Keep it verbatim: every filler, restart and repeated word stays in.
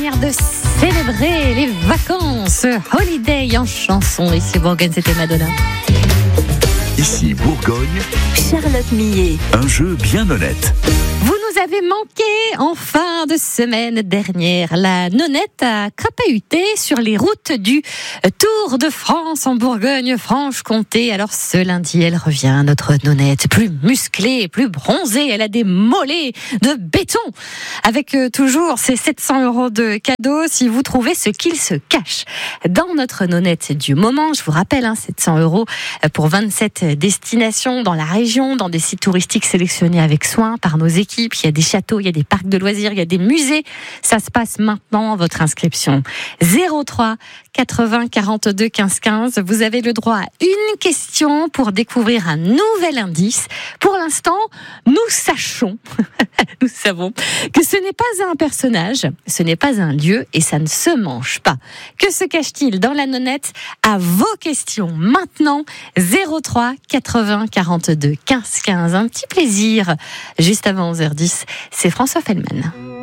manière de célébrer les vacances. Holiday en chanson. Ici Bourgogne, c'était Madonna. Ici Bourgogne, Charlotte Millet. Un jeu bien honnête. Vous nous avez manqué en fin de semaine dernière. La nonnette a crapahuté sur les routes du Tour de France en Bourgogne-Franche-Comté. Alors ce lundi, elle revient, notre nonnette, plus musclée, plus bronzée. Elle a des mollets de béton. Avec euh, toujours ses sept cents euros de cadeaux si vous trouvez ce qu'il se cache dans notre nonnette du moment. Je vous rappelle, hein, sept cents euros pour vingt-sept destinations dans la région, dans des sites touristiques sélectionnés avec soin par nos équipes. Il y a des châteaux, il y a des parcs de loisirs, il y a des musées. Ça se passe maintenant, votre inscription. zéro trois quatre-vingts quarante-deux quinze quinze. Vous avez le droit à une question pour découvrir un nouvel indice. Pour l'instant, nous sachons, nous savons que ce n'est pas un personnage, ce n'est pas un lieu et ça ne se mange pas. Que se cache-t-il dans la nonnette? À vos questions maintenant. zéro trois quatre-vingts quarante-deux quinze quinze. Un petit plaisir juste avant onze heures dix. C'est François Fellman.